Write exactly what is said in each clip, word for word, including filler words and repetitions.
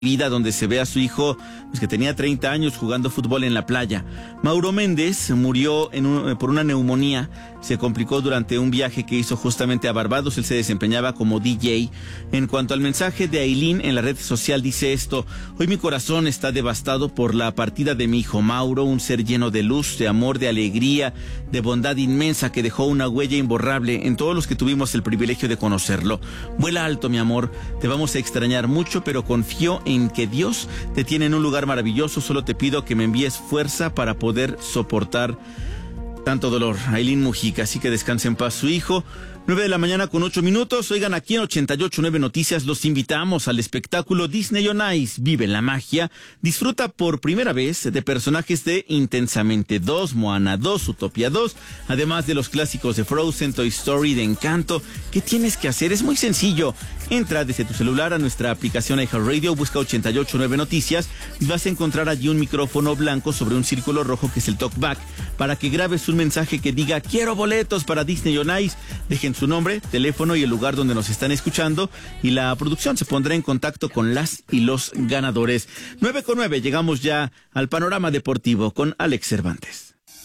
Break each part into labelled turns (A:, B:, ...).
A: vida donde se ve a su hijo, pues, que tenía treinta años jugando fútbol en la playa. Mauro Méndez murió en un, por una neumonía. Se complicó durante un viaje que hizo justamente a Barbados. Él se desempeñaba como D J. En cuanto al mensaje de Ailín en la red social, dice esto: hoy mi corazón está devastado por la partida de mi hijo Mauro, un ser lleno de luz, de amor, de alegría, de bondad inmensa, que dejó una huella imborrable en todos los que tuvimos el privilegio de conocerlo. Vuela alto, mi amor, te vamos a extrañar mucho, pero confío en que Dios te tiene en un lugar maravilloso. Solo te pido que me envíes fuerza para poder soportar tanto dolor. Ailín Mujica, así que descanse en paz su hijo. Nueve de la mañana con ocho minutos. Oigan, aquí en ochenta y ocho punto nueve Noticias los invitamos al espectáculo Disney on Ice. Vive la magia. Disfruta por primera vez de personajes de Intensamente dos, Moana dos, Utopia dos, además de los clásicos de Frozen, Toy Story, de Encanto. ¿Qué tienes que hacer? Es muy sencillo. Entra desde tu celular a nuestra aplicación iHeartRadio, busca ochenta y ocho punto nueve Noticias y vas a encontrar allí un micrófono blanco sobre un círculo rojo que es el talkback, para que grabes un mensaje que diga: quiero boletos para Disney on Ice. Dejen su nombre, teléfono y el lugar donde nos están escuchando, y la producción se pondrá en contacto con las y los ganadores. Nueve con nueve, llegamos ya al panorama deportivo con Alex Cervantes.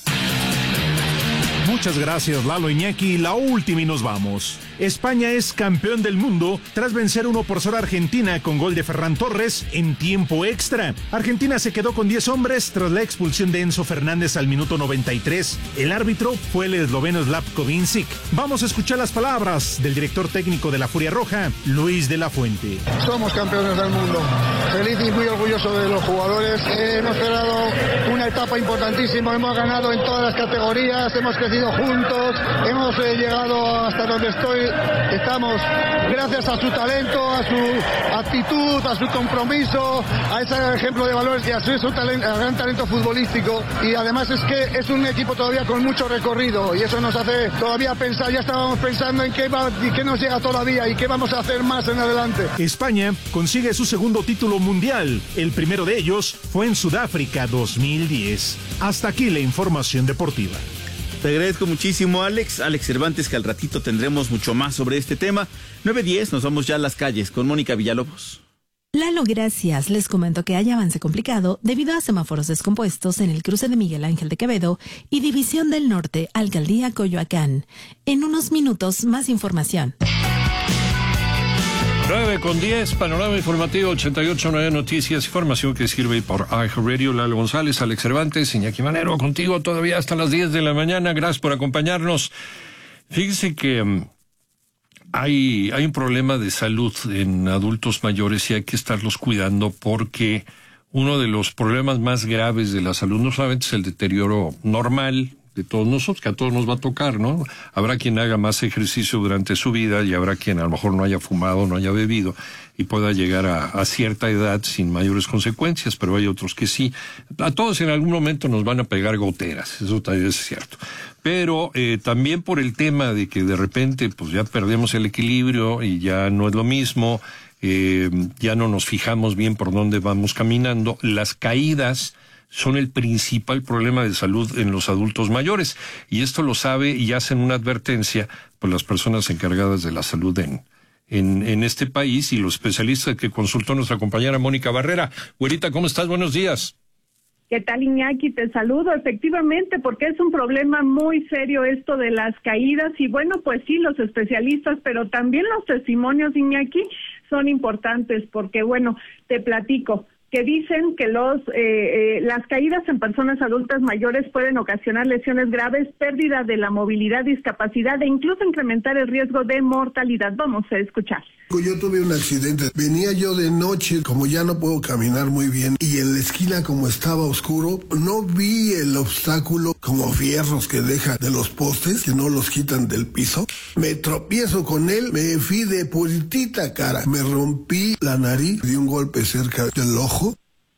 B: Muchas gracias, Lalo Iñaki. La última y nos vamos. España es campeón del mundo tras vencer uno por cero a Argentina con gol de Ferran Torres en tiempo extra. Argentina se quedó con diez hombres tras la expulsión de Enzo Fernández al minuto noventa y tres. El árbitro fue el esloveno Slavko Vincic. Vamos a escuchar las palabras del director técnico de la Furia Roja, Luis de la Fuente.
C: Somos campeones del mundo. Feliz y muy orgulloso de los jugadores. Eh, hemos cerrado una etapa importantísima. Hemos ganado en todas las categorías. Hemos crecido juntos, hemos eh, llegado hasta donde estoy, estamos gracias a su talento, a su actitud, a su compromiso, a ese ejemplo de valores y a su, su talento, a gran talento futbolístico, y además es que es un equipo todavía con mucho recorrido y eso nos hace todavía pensar, ya estábamos pensando en qué, va, y qué nos llega todavía y qué vamos a hacer más en adelante.
B: España consigue su segundo título mundial, el primero de ellos fue en Sudáfrica dos mil diez. Hasta aquí la información deportiva.
A: Te agradezco muchísimo, Alex. Alex Cervantes, que al ratito tendremos mucho más sobre este tema. nueve diez, nos vamos ya a las calles con Mónica Villalobos.
D: Lalo, gracias. Les comento que hay avance complicado debido a semáforos descompuestos en el cruce de Miguel Ángel de Quevedo y División del Norte, Alcaldía Coyoacán. En unos minutos, más información.
E: nueve con diez, panorama informativo ochenta y ocho punto nueve Noticias, información que sirve por iHeartRadio. Lalo González, Alex Cervantes, Iñaki Manero, contigo todavía hasta las diez de la mañana. Gracias por acompañarnos. Fíjese que um, hay, hay un problema de salud en adultos mayores y hay que estarlos cuidando, porque uno de los problemas más graves de la salud no solamente es el deterioro normal de todos nosotros, que a todos nos va a tocar, ¿no? Habrá quien haga más ejercicio durante su vida y habrá quien a lo mejor no haya fumado, no haya bebido y pueda llegar a, a cierta edad sin mayores consecuencias, pero hay otros que sí. A todos en algún momento nos van a pegar goteras, eso también es cierto. Pero eh, también por el tema de que de repente pues ya perdemos el equilibrio y ya no es lo mismo, eh, ya no nos fijamos bien por dónde vamos caminando, las caídas son el principal problema de salud en los adultos mayores, y esto lo sabe y hacen una advertencia por las personas encargadas de la salud en, en, en este país y los especialistas que consultó nuestra compañera Mónica Barrera. Güerita, ¿cómo estás? Buenos días.
F: ¿Qué tal, Iñaki? Te saludo, efectivamente, porque es un problema muy serio esto de las caídas, y bueno, pues sí, los especialistas, pero también los testimonios, Iñaki, son importantes, porque bueno, te platico, que dicen que los eh, eh, las caídas en personas adultas mayores pueden ocasionar lesiones graves, pérdida de la movilidad, discapacidad e incluso incrementar el riesgo de mortalidad. Vamos a escuchar.
G: Yo tuve un accidente, venía yo de noche, como ya no puedo caminar muy bien, y en la esquina, como estaba oscuro, no vi el obstáculo como fierros que deja de los postes, que no los quitan del piso. Me tropiezo con él, me fui de puritita cara, me rompí la nariz, di un golpe cerca del ojo.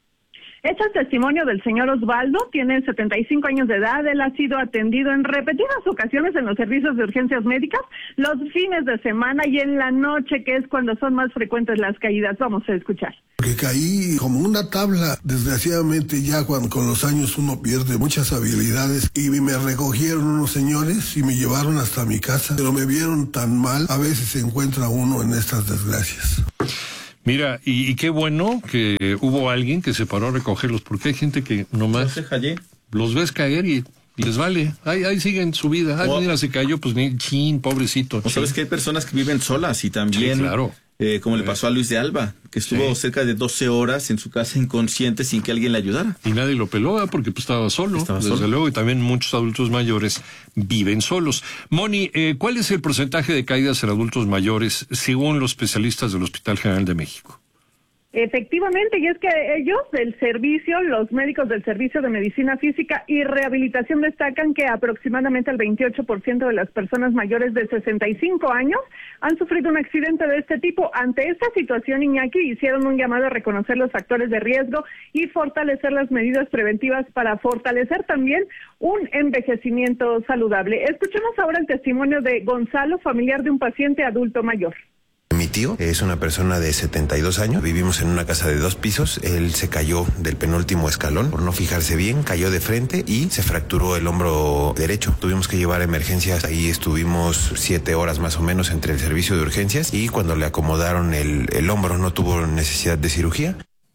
F: Este es el testimonio del señor Osvaldo, tiene setenta y cinco años de edad, él ha sido atendido en repetidas ocasiones en los servicios de urgencias médicas, los fines de semana y en la noche, que es cuando son más frecuentes las caídas. Vamos a escuchar.
G: Que caí como una tabla, desgraciadamente ya cuando con los años uno pierde muchas habilidades, y me recogieron unos señores y me llevaron hasta mi casa, pero me vieron tan mal, a veces se encuentra uno en estas desgracias.
E: Mira, y, y qué bueno que hubo alguien que se paró a recogerlos, porque hay gente que nomás los ves caer y les vale. Ahí, ahí siguen su vida. Ay, mira, se cayó, pues ni chin, pobrecito.
A: O sabes que hay personas que viven solas y también,
E: sí, claro.
A: eh, como le pasó a Luis de Alba, que estuvo sí. cerca de doce horas en su casa inconsciente sin que alguien le ayudara.
E: Y nadie lo peló, ¿eh? Porque pues estaba solo, estaba desde solo. luego, y también muchos adultos mayores viven solos. Moni, eh, ¿cuál es el porcentaje de caídas en adultos mayores según los especialistas del Hospital General de México?
F: Efectivamente, y es que ellos del servicio, los médicos del Servicio de Medicina Física y Rehabilitación destacan que aproximadamente el veintiocho por ciento de las personas mayores de sesenta y cinco años han sufrido un accidente de este tipo. Ante esta situación, Iñaki, hicieron un llamado a reconocer los factores de riesgo y fortalecer las medidas preventivas para fortalecer también un envejecimiento saludable. Escuchemos ahora el testimonio de Gonzalo, familiar de un paciente adulto mayor.
H: Mi tío es una persona de setenta y dos años, vivimos en una casa de dos pisos, él se cayó del penúltimo escalón por no fijarse bien, cayó de frente y se fracturó el hombro derecho. Tuvimos que llevar a emergencias, ahí estuvimos siete horas más o menos entre el servicio de urgencias y cuando le acomodaron el, el hombro no tuvo necesidad de cirugía.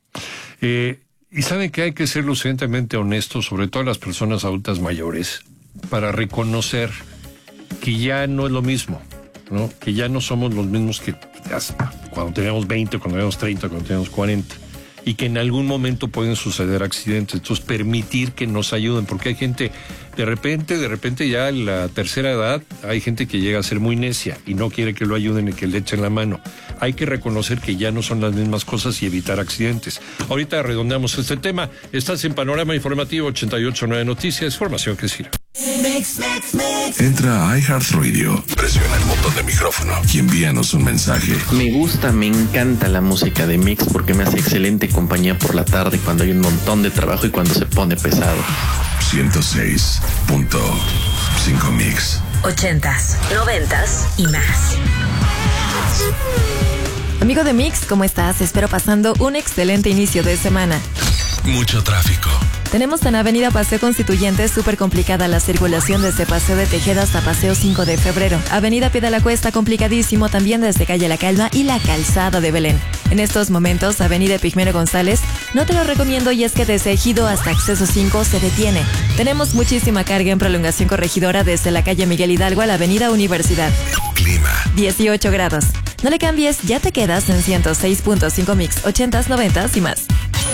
E: Eh, y saben que hay que ser lo suficientemente honestos, sobre todo las personas adultas mayores, para reconocer que ya no es lo mismo. ¿no? Que ya no somos los mismos que cuando teníamos veinte, cuando teníamos treinta, cuando teníamos cuarenta, y que en algún momento pueden suceder accidentes. Entonces, permitir que nos ayuden, porque hay gente, de repente, de repente ya en la tercera edad, hay gente que llega a ser muy necia y no quiere que lo ayuden y que le echen la mano. Hay que reconocer que ya no son las mismas cosas y evitar accidentes. Ahorita redondeamos este tema. Estás en Panorama Informativo ochenta y ocho punto nueve Noticias, información que sirve.
I: Mix, mix, mix. Entra a iHeartRadio, presiona el botón de micrófono y envíanos un mensaje.
J: Me gusta, me encanta la música de Mix porque me hace excelente compañía por la tarde cuando hay un montón de trabajo y cuando se pone pesado.
I: ciento seis punto cinco Mix.
K: Ochentas, noventas y más.
L: Amigo de Mix, ¿cómo estás? Espero pasando un excelente inicio de semana.
I: Mucho tráfico.
L: Tenemos en Avenida Paseo Constituyente súper complicada la circulación desde Paseo de Tejeda hasta Paseo cinco de febrero. Avenida Pie de la Cuesta complicadísimo también desde Calle La Calma y la Calzada de Belén. En estos momentos, Avenida Pigmero González, no te lo recomiendo y es que desde Ejido hasta Acceso cinco se detiene. Tenemos muchísima carga en prolongación corregidora desde la calle Miguel Hidalgo a la Avenida Universidad.
I: Clima.
L: dieciocho grados. No le cambies, ya te quedas en ciento seis punto cinco Mix, ochentas, noventas y más.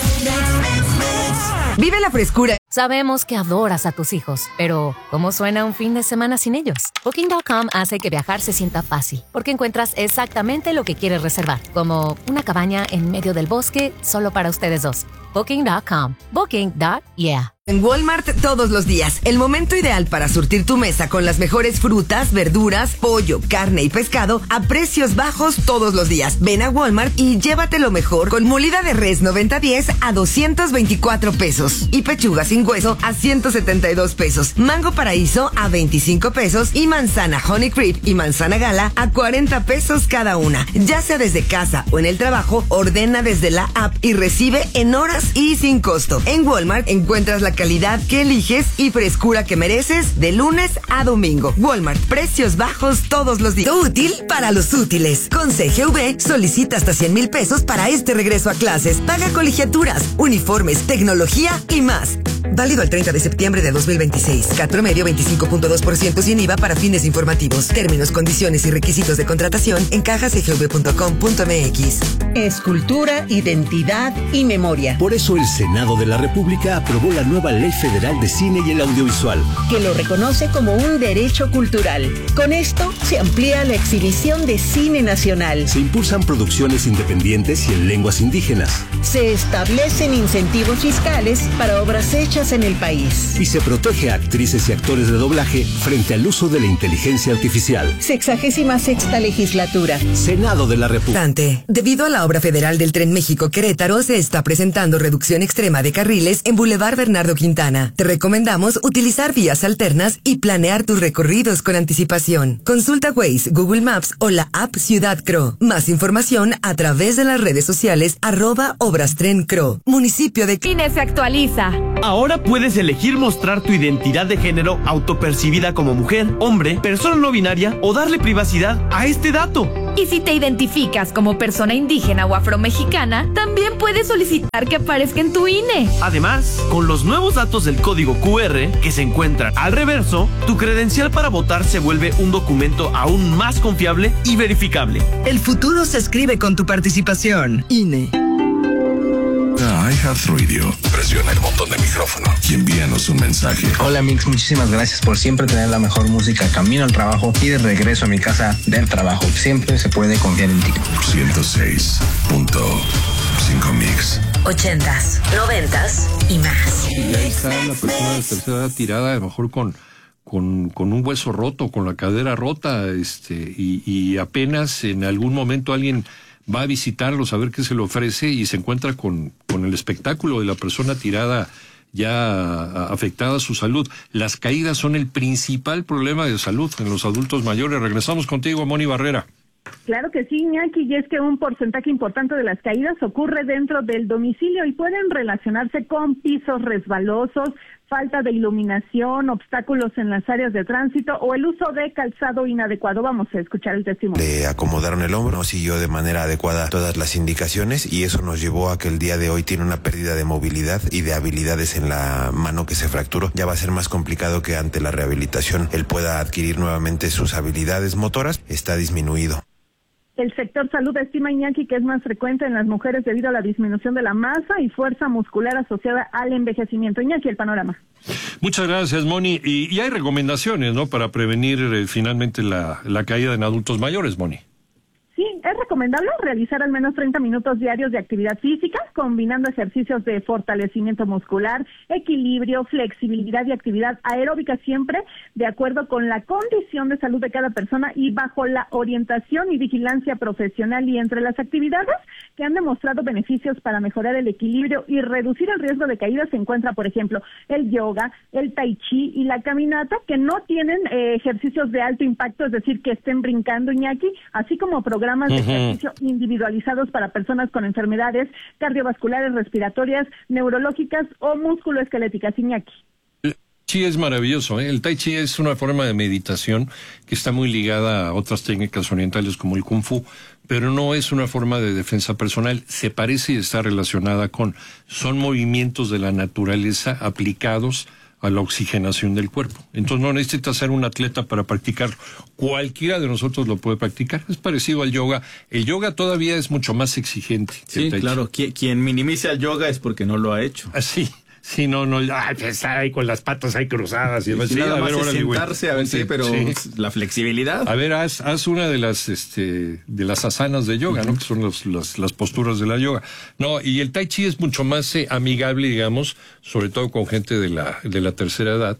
K: Vive la frescura.
M: Sabemos que adoras a tus hijos, pero ¿cómo suena un fin de semana sin ellos? Booking punto com hace que viajar se sienta fácil, porque encuentras exactamente lo que quieres reservar, como una cabaña en medio del bosque solo para ustedes dos. Booking punto com. Booking. Yeah.
K: En Walmart todos los días, el momento ideal para surtir tu mesa con las mejores frutas, verduras, pollo, carne y pescado a precios bajos todos los días. Ven a Walmart y llévate lo mejor con molida de res noventa diez a doscientos veinticuatro pesos y pechuga sin hueso a ciento setenta y dos pesos. Mango paraíso a veinticinco pesos y manzana Honey Creep y manzana Gala a cuarenta pesos cada una. Ya sea desde casa o en el trabajo, ordena desde la app y recibe en horas y sin costo. En Walmart encuentras la calidad que eliges y frescura que mereces de lunes a domingo. Walmart, precios bajos todos los días. Útil para los útiles. Con C G V solicita hasta cien mil pesos para este regreso a clases. Paga colegiaturas, uniformes, tecnología y más. Válido al treinta de septiembre de dos mil veintiséis. Cat promedio veinticinco punto dos por ciento sin I V A para fines informativos. Términos, condiciones y requisitos de contratación en caja c g v punto com punto m x.
N: Escultura, identidad y memoria.
O: Por eso el Senado de la República aprobó la nueva Ley Federal de Cine y el Audiovisual,
N: que lo reconoce como un derecho cultural. Con esto se amplía la exhibición de cine nacional.
O: Se impulsan producciones independientes y en lenguas indígenas.
N: Se establecen incentivos fiscales para obras hechas en el país.
O: Y se protege a actrices y actores de doblaje frente al uso de la inteligencia artificial.
N: Sexagésima sexta legislatura.
O: Senado de la República.
K: Debido a la obra federal del Tren México-Querétaro, se está presentando reducción extrema de carriles en Boulevard Bernardo Quintana. Te recomendamos utilizar vías alternas y planear tus recorridos con anticipación. Consulta Waze, Google Maps o la app Ciudad Cro. Más información a través de las redes sociales arroba Obras Tren Cro. Municipio de...
P: Cine se actualiza. Ahora puedes elegir mostrar tu identidad de género autopercibida como mujer, hombre, persona no binaria o darle privacidad a este dato.
Q: Y si te identificas como persona indígena o afromexicana, también puedes solicitar que aparezca en tu I N E.
P: Además, con los nuevos datos del código Q R que se encuentran al reverso, tu credencial para votar se vuelve un documento aún más confiable y verificable.
K: El futuro se escribe con tu participación. I N E.
I: iHeartRadio. Presiona el botón de micrófono y envíanos un mensaje.
R: Hola Mix, muchísimas gracias por siempre tener la mejor música camino al trabajo y de regreso a mi casa del trabajo. Siempre se puede confiar en ti.
I: ciento seis punto cinco Mix.
S: Ochentas, noventas y más.
E: Y ahí está la persona de tercera edad tirada, a lo mejor con, con, con un hueso roto, con la cadera rota, este, y, y apenas en algún momento alguien va a visitarlos a ver qué se le ofrece y se encuentra con, con el espectáculo de la persona tirada ya afectada a su salud. Las caídas son el principal problema de salud en los adultos mayores. Regresamos contigo, Moni Barrera.
F: Claro que sí, Iñaki, y es que un porcentaje importante de las caídas ocurre dentro del domicilio y pueden relacionarse con pisos resbalosos, falta de iluminación, obstáculos en las áreas de tránsito o el uso de calzado inadecuado. Vamos a escuchar el testimonio.
H: Le acomodaron el hombro, no siguió de manera adecuada todas las indicaciones y eso nos llevó a que el día de hoy tiene una pérdida de movilidad y de habilidades en la mano que se fracturó. Ya va a ser más complicado que ante la rehabilitación él pueda adquirir nuevamente sus habilidades motoras. Está disminuido.
F: El sector salud estima, Iñaki, que es más frecuente en las mujeres debido a la disminución de la masa y fuerza muscular asociada al envejecimiento. Iñaki, el panorama.
E: Muchas gracias, Moni. Y, y hay recomendaciones, ¿no?, para prevenir eh, finalmente la, la caída en adultos mayores, Moni.
F: Sí, es recomendable realizar al menos treinta minutos diarios de actividad física, combinando ejercicios de fortalecimiento muscular, equilibrio, flexibilidad y actividad aeróbica, siempre de acuerdo con la condición de salud de cada persona y bajo la orientación y vigilancia profesional. Y entre las actividades que han demostrado beneficios para mejorar el equilibrio y reducir el riesgo de caída se encuentra, por ejemplo, el yoga, el tai chi y la caminata, que no tienen eh, ejercicios de alto impacto, es decir, que estén brincando, Iñaki, así como programas de uh-huh. ejercicio individualizados para personas con enfermedades cardiovasculares, respiratorias, neurológicas o musculoesqueléticas, Iñaki.
E: El Tai Chi es maravilloso, ¿eh? El Tai Chi es una forma de meditación que está muy ligada a otras técnicas orientales como el Kung Fu, pero no es una forma de defensa personal. Se parece y está relacionada con, son movimientos de la naturaleza aplicados a la oxigenación del cuerpo. Entonces no necesitas ser un atleta para practicarlo. Cualquiera de nosotros lo puede practicar. Es parecido al yoga. El yoga todavía es mucho más exigente.
A: Sí, claro. Quien, quien minimiza el yoga es porque no lo ha hecho.
E: Así. Sí, no, no, ay, está ahí con las patas ahí cruzadas. Y
A: sí, sí, nada a más ver, es sentarse, güey. A ver, sí, pero sí. La flexibilidad.
E: A ver, haz, haz una de las, este, de las asanas de yoga, uh-huh. ¿no? Que son los, los, las posturas de la yoga. No, y el Tai Chi es mucho más eh, amigable, digamos, sobre todo con gente de la, de la tercera edad,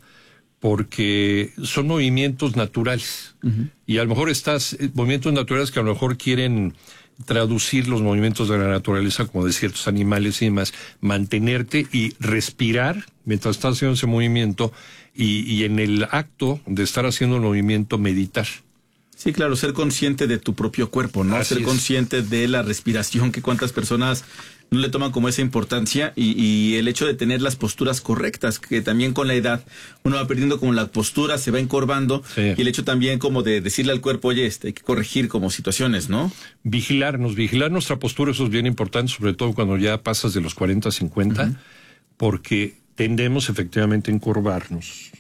E: porque son movimientos naturales. Uh-huh. Y a lo mejor estás, eh, movimientos naturales que a lo mejor quieren traducir los movimientos de la naturaleza como de ciertos animales y demás, mantenerte y respirar mientras estás haciendo ese movimiento y, y en el acto de estar haciendo el movimiento meditar.
A: Sí, claro, ser consciente de tu propio cuerpo, ¿no? Así ser es. Consciente de la respiración, que cuántas personas no le toman como esa importancia y, y el hecho de tener las posturas correctas, que también con la edad uno va perdiendo como la postura, se va encorvando, sí. Y el hecho también como de decirle al cuerpo, oye, este, hay que corregir como situaciones, ¿no?
E: Vigilarnos, vigilar nuestra postura, eso es bien importante, sobre todo cuando ya pasas de los cuarenta, cincuenta, uh-huh. porque tendemos efectivamente a encorvarnos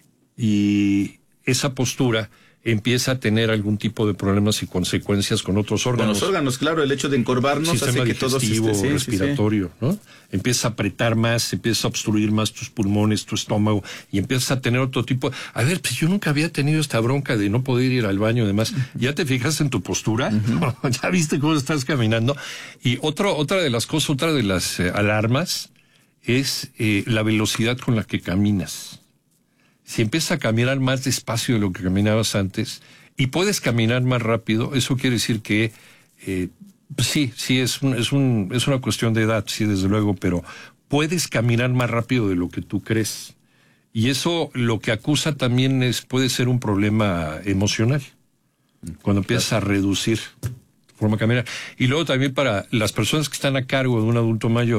E: y esa postura empieza a tener algún tipo de problemas y consecuencias con otros órganos.
A: Con los órganos, claro, el hecho de encorvarnos
E: sistema
A: hace que todo
E: digestivo, sí, respiratorio, sí, sí. ¿no? Empieza a apretar más, empieza a obstruir más tus pulmones, tu estómago, y empiezas a tener otro tipo. A ver, pues yo nunca había tenido esta bronca de no poder ir al baño y demás. Uh-huh. ¿Ya te fijas en tu postura? Uh-huh. ¿Ya viste cómo estás caminando? Y otro, otra de las cosas, otra de las eh, alarmas es eh, la velocidad con la que caminas. Si empiezas a caminar más despacio de lo que caminabas antes y puedes caminar más rápido, eso quiere decir que eh, sí, sí es un, es un, es una cuestión de edad, sí, desde luego, pero puedes caminar más rápido de lo que tú crees. Y eso lo que acusa también es puede ser un problema emocional cuando empiezas a reducir tu forma de caminar. Y luego también para las personas que están a cargo de un adulto mayor,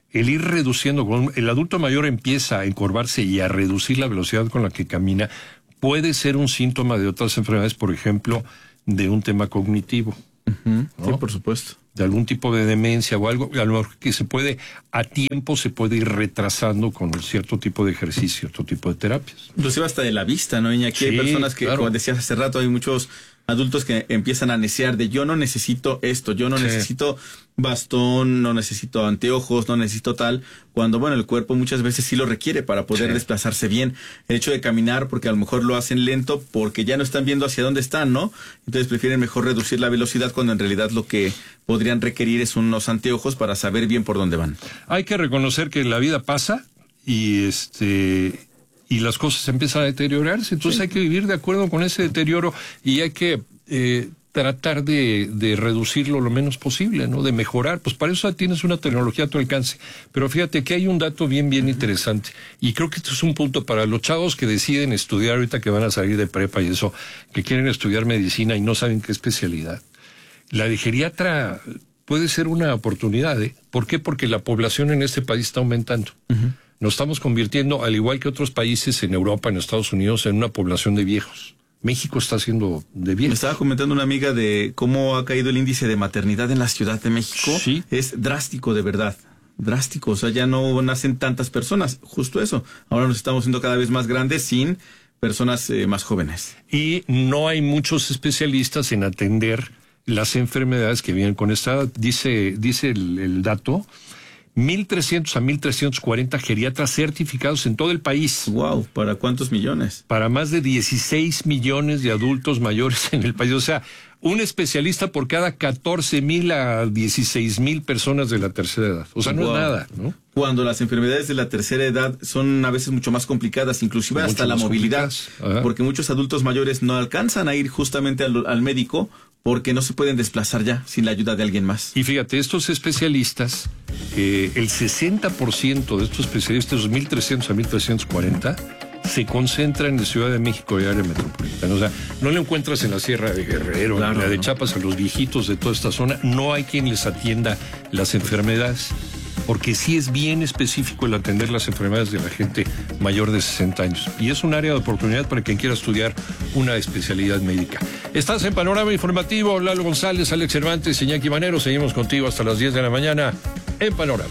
E: el ir reduciendo, cuando el adulto mayor empieza a encorvarse y a reducir la velocidad con la que camina, puede ser un síntoma de otras enfermedades, por ejemplo, de un tema cognitivo.
A: Uh-huh.
E: ¿No?
A: Sí, por supuesto.
E: De algún tipo de demencia o algo, a lo mejor que se puede, a tiempo se puede ir retrasando con cierto tipo de ejercicio, otro tipo de terapias.
A: Inclusive hasta de la vista, ¿no? Y aquí
E: Sí,
A: hay personas que,
E: claro.
A: como decías hace rato, hay muchos adultos que empiezan a necear de yo no necesito esto, yo no
E: Sí.
A: necesito bastón, no necesito anteojos, no necesito tal, cuando bueno, el cuerpo muchas veces sí lo requiere para poder
E: Sí.
A: desplazarse bien. El hecho de caminar, porque a lo mejor lo hacen lento, porque ya no están viendo hacia dónde están, ¿no? Entonces prefieren mejor reducir la velocidad cuando en realidad lo que podrían requerir es unos anteojos para saber bien por dónde van.
E: Hay que reconocer que la vida pasa y este y las cosas empiezan a deteriorarse, entonces
A: Sí.
E: hay que vivir de acuerdo con ese deterioro y hay que eh, tratar de, de reducirlo lo menos posible, ¿no? De mejorar, pues para eso tienes una tecnología a tu alcance. Pero fíjate que hay un dato bien, bien interesante y creo que esto es un punto para los chavos que deciden estudiar ahorita que van a salir de prepa y eso, que quieren estudiar medicina y no saben qué especialidad. La de geriatra puede ser una oportunidad, ¿eh? ¿Por qué? Porque la población en este país está aumentando. Uh-huh. Nos estamos convirtiendo, al igual que otros países en Europa, en Estados Unidos, en una población de viejos. México está haciendo de
A: Me
E: viejos.
A: estaba comentando una amiga de cómo ha caído el índice de maternidad en la Ciudad de México.
E: Sí.
A: Es drástico, de verdad. Drástico. O sea, ya no nacen tantas personas. Justo eso. Ahora nos estamos haciendo cada vez más grandes sin personas eh, más jóvenes.
E: Y no hay muchos especialistas en atender las enfermedades que vienen con esta edad. Dice, dice el, el dato, mil trescientos a mil trescientos cuarenta geriatras certificados en todo el país.
A: Wow, ¿para cuántos millones?
E: Para más de dieciséis millones de adultos mayores en el país. O sea, un especialista por cada catorce mil a dieciséis mil personas de la tercera edad. O sea, no
A: Wow.
E: es nada, ¿no?
A: Cuando las enfermedades de la tercera edad son a veces mucho más complicadas, inclusive
E: Mucho
A: hasta la
E: más
A: movilidad,
E: Ajá.
A: porque muchos adultos mayores no alcanzan a ir justamente al, al médico porque no se pueden desplazar ya sin la ayuda de alguien más.
E: Y fíjate, estos especialistas, eh, el sesenta por ciento de estos especialistas, los mil trescientos a mil trescientos cuarenta, se concentran en la Ciudad de México y área metropolitana. O sea, no lo encuentras en la Sierra de Guerrero,
A: Claro,
E: en la de
A: ¿no?
E: Chiapas, a los viejitos de toda esta zona. No hay quien les atienda las enfermedades, porque sí es bien específico el atender las enfermedades de la gente mayor de sesenta años. Y es un área de oportunidad para quien quiera estudiar una especialidad médica. Estás en Panorama Informativo, Lalo González, Alex Cervantes, Iñaki Manero. Seguimos contigo hasta las diez de la mañana en Panorama.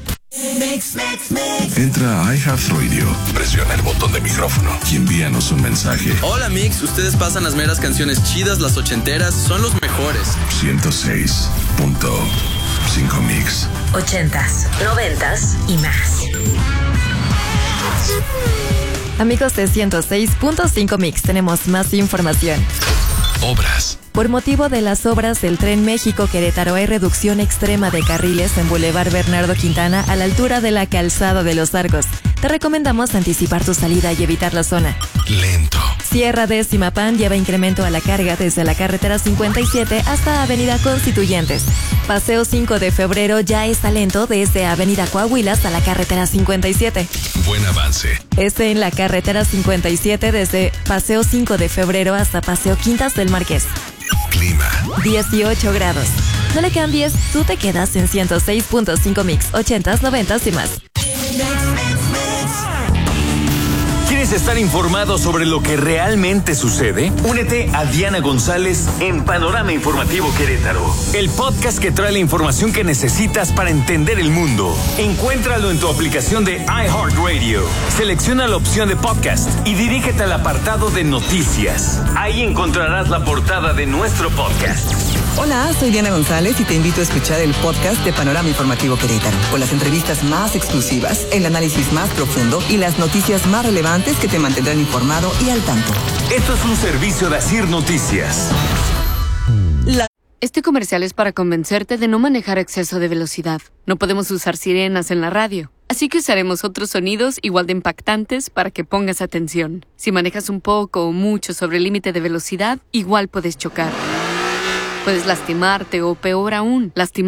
I: Mix, mix, mix. Entra a iHeartRadio, presiona el botón de micrófono y envíanos un mensaje.
T: Hola Mix, ustedes pasan las meras canciones chidas, las ochenteras, son los mejores.
I: ciento seis punto cinco Mix.
S: Ochentas, noventas y más.
L: Amigos de ciento seis punto cinco Mix, tenemos más información.
I: Obras.
L: Por motivo de las obras del Tren México-Querétaro hay reducción extrema de carriles en Boulevard Bernardo Quintana a la altura de la Calzada de los Arcos. Te recomendamos anticipar tu salida y evitar la zona.
I: Lento.
L: Sierra de Zimapán lleva incremento a la carga desde la carretera cincuenta y siete hasta Avenida Constituyentes. Paseo cinco de febrero ya está lento desde Avenida Coahuila hasta la carretera cincuenta y siete.
I: Buen avance.
L: Este en la carretera cincuenta y siete desde Paseo cinco de febrero hasta Paseo Quintas del Marqués.
I: Clima.
L: dieciocho grados. No le cambies, tú te quedas en ciento seis punto cinco Mix, ochentas, noventas y más.
U: ¿Quieres estar informado sobre lo que realmente sucede? Únete a Diana González en Panorama Informativo Querétaro, el podcast que trae la información que necesitas para entender el mundo. Encuéntralo en tu aplicación de iHeartRadio. Selecciona la opción de podcast y dirígete al apartado de noticias. Ahí encontrarás la portada de nuestro podcast.
V: Hola, soy Diana González y te invito a escuchar el podcast de Panorama Informativo Querétaro, con las entrevistas más exclusivas, el análisis más profundo y las noticias más relevantes que te mantendrán informado y al tanto.
U: Esto es un servicio de Asir Noticias.
W: La... Este comercial es para convencerte de no manejar a exceso de velocidad. No podemos usar sirenas en la radio, así que usaremos otros sonidos igual de impactantes para que pongas atención. Si manejas un poco o mucho sobre el límite de velocidad, igual puedes chocar. Puedes lastimarte o, peor aún, lastimar